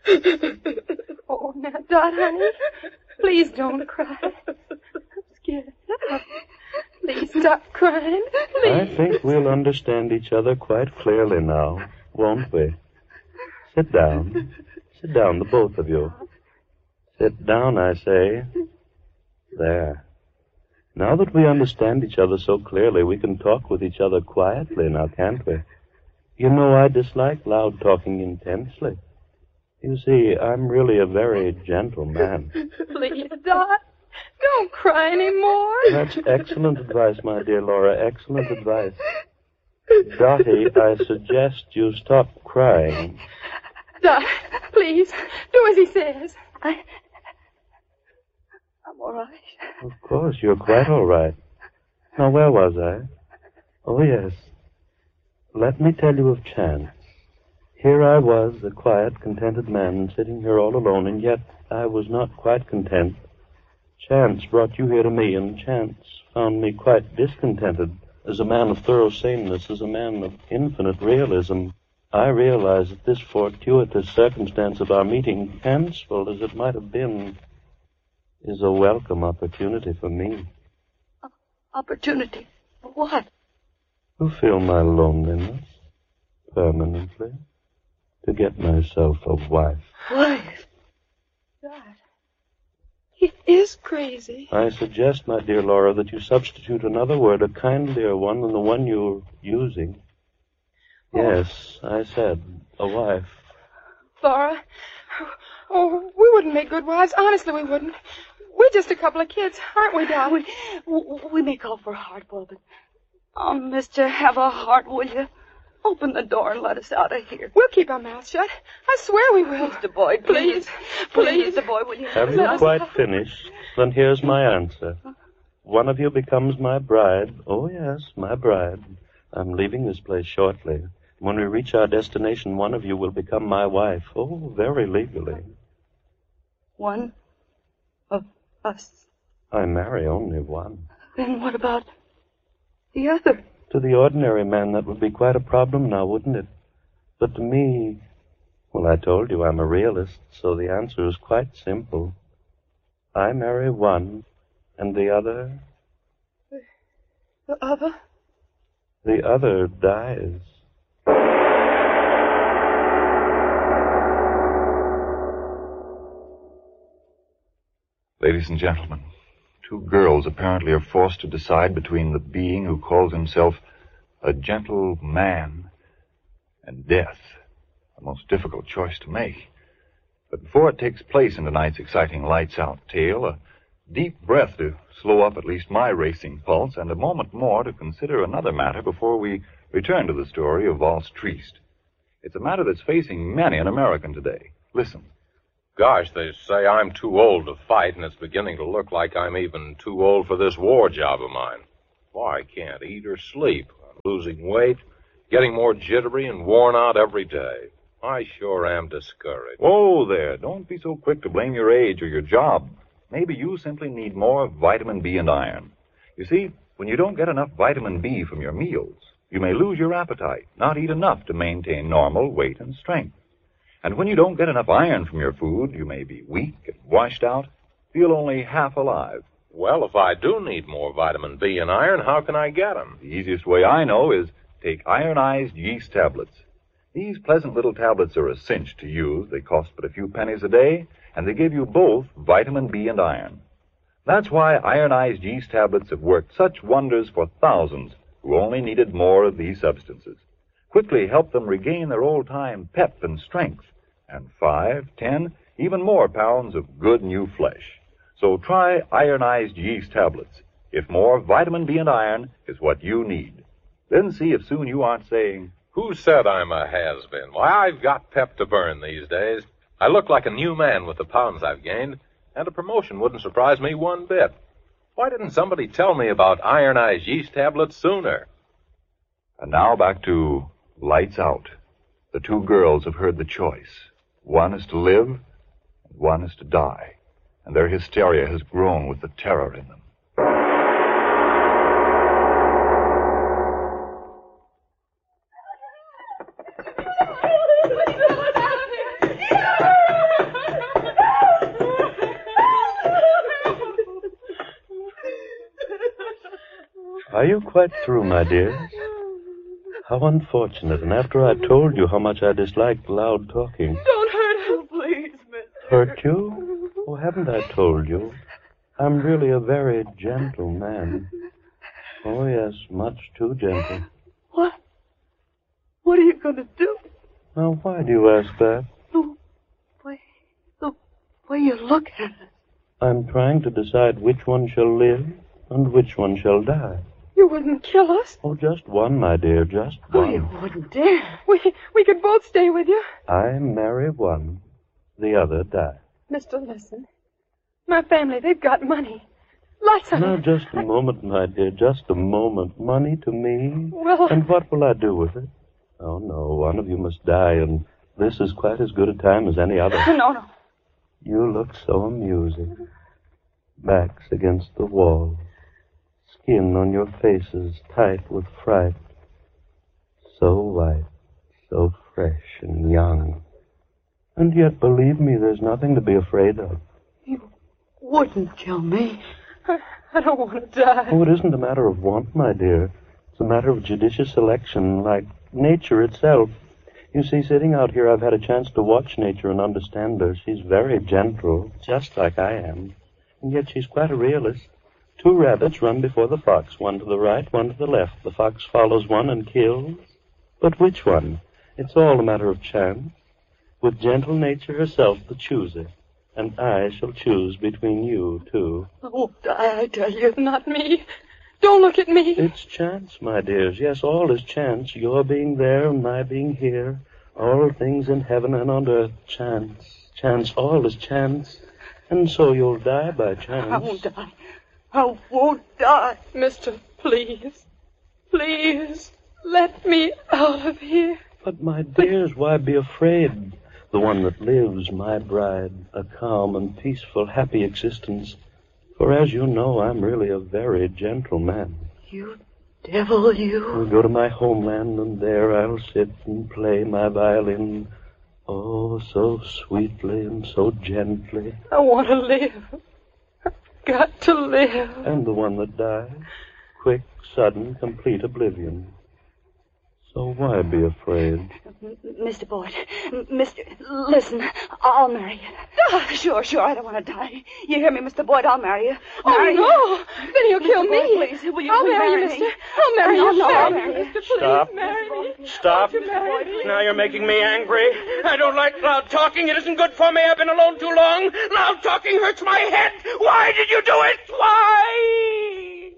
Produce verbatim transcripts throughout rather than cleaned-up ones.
Oh, now, Dot, honey, please don't cry. I'm scared. Please stop crying, please. I think we'll understand each other quite clearly now, won't we? Sit down. Sit down, the both of you. Sit down, I say. There. Now that we understand each other so clearly, we can talk with each other quietly now, can't we? You know I dislike loud talking intensely. You see, I'm really a very gentle man. Please, Dot, don't cry anymore. That's excellent advice, my dear Laura, excellent advice. Dottie, I suggest you stop crying. Dot, please, do as he says. I... I'm all right. Of course, you're quite all right. Now, where was I? Oh, yes. Let me tell you of Chance. Here I was, a quiet, contented man, sitting here all alone, and yet I was not quite content. Chance brought you here to me, and Chance found me quite discontented. As a man of thorough saneness, as a man of infinite realism, I realized that this fortuitous circumstance of our meeting, fanciful as it might have been, is a welcome opportunity for me. Uh, opportunity? For what? To fill my loneliness permanently. To get myself a wife. Wife? God. He is crazy. I suggest, my dear Laura, that you substitute another word, a kindlier one than the one you're using. Oh. Yes, I said, a wife. Laura, oh, we wouldn't make good wives. Honestly, we wouldn't. We're just a couple of kids, aren't we, Dot? We, we may call for a hard boy, but... Oh, mister, have a heart, will you? Open the door and let us out of here. We'll keep our mouths shut. I swear we will. Mister Boyd, please. Please, please, Mister Boyd, will you? Have you quite finished? Then here's my answer. One of you becomes my bride. Oh, yes, my bride. I'm leaving this place shortly. When we reach our destination, one of you will become my wife. Oh, very legally. One of us? I marry only one. Then what about the other? To the ordinary man, that would be quite a problem now, wouldn't it? But to me, well, I told you I'm a realist, so the answer is quite simple. I marry one, and the other... The other? The other dies. Ladies and gentlemen, two girls apparently are forced to decide between the being who calls himself a gentle man and death. A most difficult choice to make. But before it takes place in tonight's exciting lights-out tale, a deep breath to slow up at least my racing pulse, and a moment more to consider another matter before we return to the story of Valse Triest. It's a matter that's facing many an American today. Listen. Gosh, they say I'm too old to fight, and it's beginning to look like I'm even too old for this war job of mine. Why, I can't eat or sleep. I'm losing weight, getting more jittery and worn out every day. I sure am discouraged. Whoa there, don't be so quick to blame your age or your job. Maybe you simply need more vitamin B and iron. You see, when you don't get enough vitamin B from your meals, you may lose your appetite, not eat enough to maintain normal weight and strength. And when you don't get enough iron from your food, you may be weak and washed out, feel only half alive. Well, if I do need more vitamin B and iron, how can I get them? The easiest way I know is take ironized yeast tablets. These pleasant little tablets are a cinch to use. They cost but a few pennies a day, and they give you both vitamin B and iron. That's why ironized yeast tablets have worked such wonders for thousands who only needed more of these substances. Quickly help them regain their old-time pep and strength, and five, ten, even more pounds of good new flesh. So try ironized yeast tablets, if more vitamin B and iron is what you need. Then see if soon you aren't saying, "Who said I'm a has-been? Why, I've got pep to burn these days. I look like a new man with the pounds I've gained, and a promotion wouldn't surprise me one bit. Why didn't somebody tell me about ironized yeast tablets sooner?" And now back to Lights Out. The two girls have heard the choice. One is to live, and one is to die. And their hysteria has grown with the terror in them. Are you quite through, my dear? How unfortunate, and after I told you how much I disliked loud talking. Don't hurt her, please, mister. Hurt you? Oh, haven't I told you? I'm really a very gentle man. Oh, yes, much too gentle. What? What are you going to do? Now, why do you ask that? The way, the way you look at us. I'm trying to decide which one shall live and which one shall die. You wouldn't kill us? Oh, just one, my dear, just Oh, one. you wouldn't dare. We we could both stay with you. I marry one, the other die. Mister, listen. My family, they've got money. Lots of Now, it. just a moment, my dear, just a moment. Money to me? Well... And what will I do with it? Oh, no, one of you must die, and this is quite as good a time as any other. No, no. You look so amusing. Backs against the wall. Skin on your faces tight with fright. So white, so fresh and young. And yet, believe me, there's nothing to be afraid of. You wouldn't kill me. I, I don't want to die. Oh, it isn't a matter of want, my dear. It's a matter of judicious selection, like nature itself. You see, sitting out here, I've had a chance to watch nature and understand her. She's very gentle, just like I am. And yet she's quite a realist. Two rabbits run before the fox, one to the right, one to the left. The fox follows one and kills. But which one? It's all a matter of chance. With gentle nature herself the chooser. And I shall choose between you two. I won't die, I tell you. Not me. Don't look at me. It's chance, my dears. Yes, all is chance. Your being there and my being here. All things in heaven and on earth. Chance. Chance. All is chance. And so you'll die by chance. I won't die. I won't die. Mister, please. Please. Let me out of here. But, my dears, why be afraid? The one that lives, my bride, a calm and peaceful, happy existence. For as you know, I'm really a very gentle man. You devil, you. I'll go to my homeland, and there I'll sit and play my violin. Oh, so sweetly and so gently. I want to live. I've got to live. And the one that dies, quick, sudden, complete oblivion. So why be afraid? Mister Boyd, Mister, listen, I'll marry you. Die? Sure, sure, I don't want to die. You hear me, Mister Boyd, I'll marry you. Marry Oh, no. You. Then he'll kill Mister me. Boyd, please, will you, I'll will you marry you, marry mister. me? I'll marry No, you. no, I'll marry marry you, you. mister. Please Stop. marry me. Stop. Won't you marry me? Now you're making me angry. I don't like loud talking. It isn't good for me. I've been alone too long. Loud talking hurts my head. Why did you do it? Why?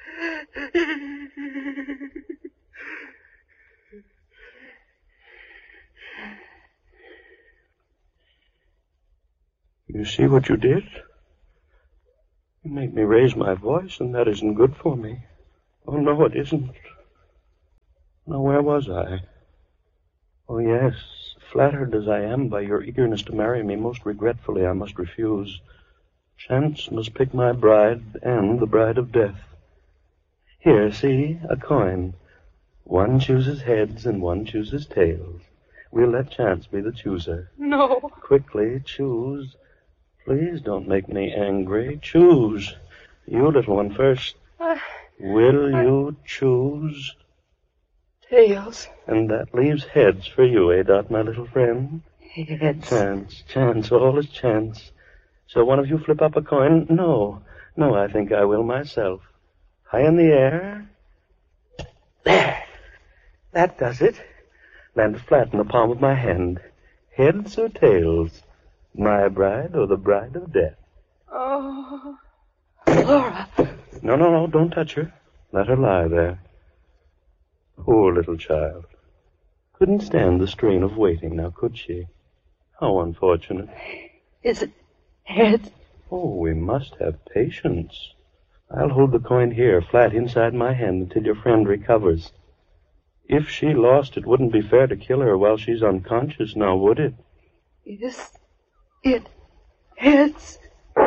You see what you did? You made me raise my voice, and that isn't good for me. Oh, no, it isn't. Now, where was I? Oh, yes, flattered as I am by your eagerness to marry me, most regretfully I must refuse. Chance must pick my bride and the bride of death. Here, see, a coin. One chooses heads and one chooses tails. We'll let chance be the chooser. No. Quickly, choose. Please don't make me angry. Choose. You, little one, first. I... Will I... you choose? Tails. And that leaves heads for you, eh, Dot, my little friend? Heads. Chance, chance, all is chance. So one of you flip up a coin? No, no, I think I will myself. High in the air. There. That does it. Landed flat in the palm of my hand. Heads or tails? My bride or the bride of death? Oh. Laura. No, no, no, don't touch her. Let her lie there. Poor little child. Couldn't stand the strain of waiting, now could she? How unfortunate. Is it heads? Oh, we must have patience. I'll hold the coin here, flat inside my hand, until your friend recovers. If she lost, it wouldn't be fair to kill her while she's unconscious now, would it? Is it heads?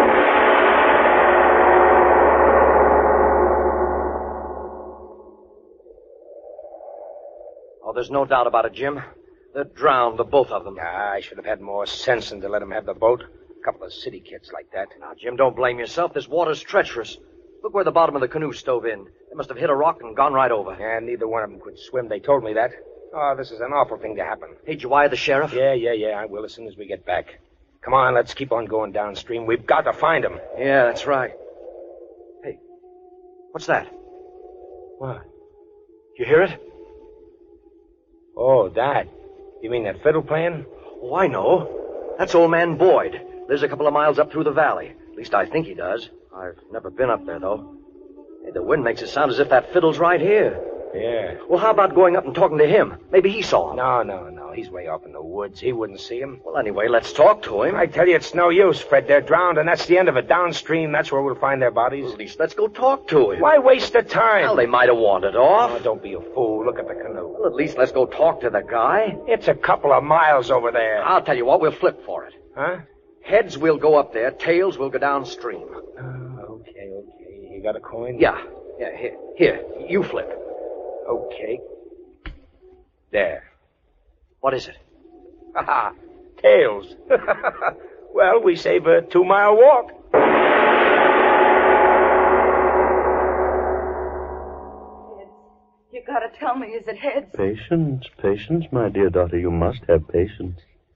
Oh, there's no doubt about it, Jim. They're drowned, the both of them. Ah, I should have had more sense than to let him have the boat. A couple of city kids like that. Now, Jim, don't blame yourself. This water's treacherous. Look where the bottom of the canoe stove in. They must have hit a rock and gone right over. Yeah, neither one of them could swim. They told me that. Oh, this is an awful thing to happen. Hey, did you wire the sheriff? Yeah, yeah, yeah, I will as soon as we get back. Come on, let's keep on going downstream. We've got to find him. Yeah, that's right. Hey, what's that? What? You hear it? Oh, that. You mean that fiddle playing? Oh, I know. That's old man Boyd. Lives a couple of miles up through the valley. At least I think he does. I've never been up there, though. Hey, the wind makes it sound as if that fiddle's right here. Yeah. Well, how about going up and talking to him? Maybe he saw him. No, no, no. He's way off in the woods. He wouldn't see him. Well, anyway, let's talk to him. I tell you, it's no use, Fred. They're drowned, and that's the end of it. Downstream, that's where we'll find their bodies. Well, at least let's go talk to him. Why waste the time? Well, they might have wandered off. Oh, don't be a fool. Look at the canoe. Well, at least let's go talk to the guy. It's a couple of miles over there. I'll tell you what, we'll flip for it. Huh? Heads, we'll go up there. Tails, we'll go downstream. Oh, okay, okay. You got a coin? Yeah. Yeah, here. Here, you flip. Okay. There. What is it? Ha ha. Tails. Well, we save a two-mile walk. You gotta tell me, is it heads? Patience, patience, my dear daughter. You must have patience.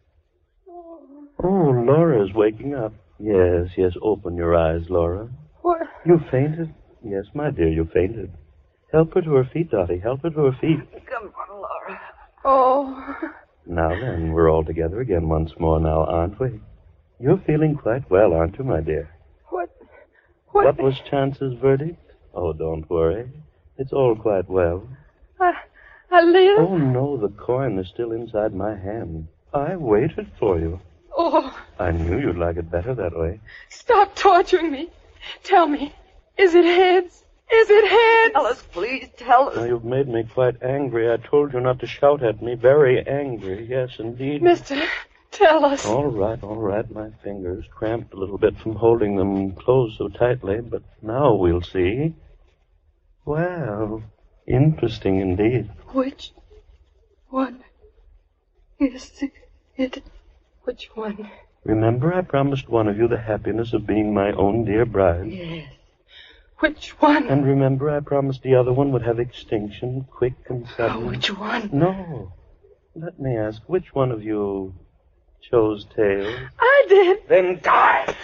Oh, Laura's waking up. Yes, yes, open your eyes, Laura. What? You fainted? Yes, my dear, you fainted. Help her to her feet, Dottie. Help her to her feet. Come on, Laura. Oh. Now then, we're all together again once more now, aren't we? You're feeling quite well, aren't you, my dear? What? What? What was Chance's verdict? Oh, don't worry. It's all quite well. I, I live? Oh, no, the coin is still inside my hand. I waited for you. Oh. I knew you'd like it better that way. Stop torturing me. Tell me, is it heads? Is it heads? Tell us, please, tell us. Now, you've made me quite angry. I told you not to shout at me. Very angry. Yes, indeed. Mister, tell us. All right, all right. My fingers cramped a little bit from holding them closed so tightly, but now we'll see. Well, interesting indeed. Which one is it? Which one? Remember, I promised one of you the happiness of being my own dear bride. Yes. Which one? And remember, I promised the other one would have extinction, quick and sudden. Oh, which one? No. Let me ask, which one of you chose tails? I did. Then die.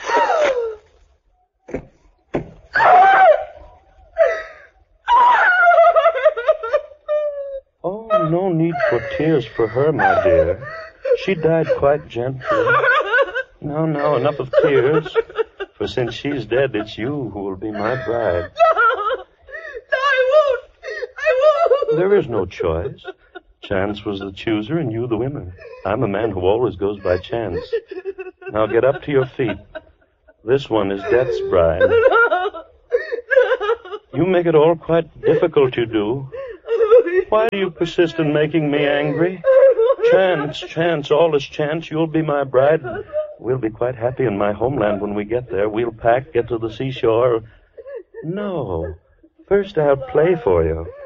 Oh, no need for tears for her, my dear. She died quite gently. Now, now, enough of tears. For since she's dead, it's you who will be my bride. No! No, I won't! I won't! There is no choice. Chance was the chooser and you the winner. I'm a man who always goes by chance. Now get up to your feet. This one is Death's bride. No! You make it all quite difficult, you do. Why do you persist in making me angry? Chance, chance, all is chance. You'll be my bride. We'll be quite happy in my homeland when we get there. We'll pack, get to the seashore. No. First I'll play for you.